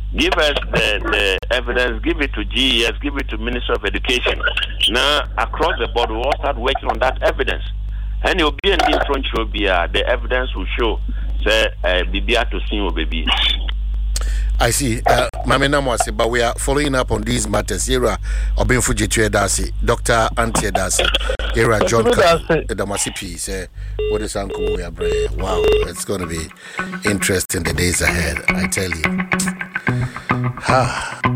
Give us the evidence, give it to GES, give it to Minister of Education. Now, across the board, we all start working on that evidence. And it will be in front of the evidence will show, say, Bibia to see baby. I see. Mamena Mwase, but we are following up on these matters. Here are Obin Fujitu Dasi, Dr. Antie Dasi, here are John Damasi P. Say, what is Uncle Weabre? Wow, it's going to be interesting the days ahead, I tell you.